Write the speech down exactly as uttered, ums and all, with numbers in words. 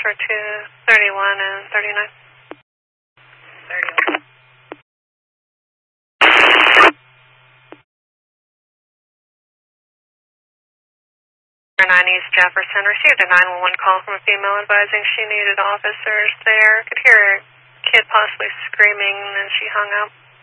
for two thirty-one and thirty-nine. thirty-one. nine East Jefferson received a nine one one call from a female advising she needed officers there. Could hear a kid possibly screaming, and then she hung up.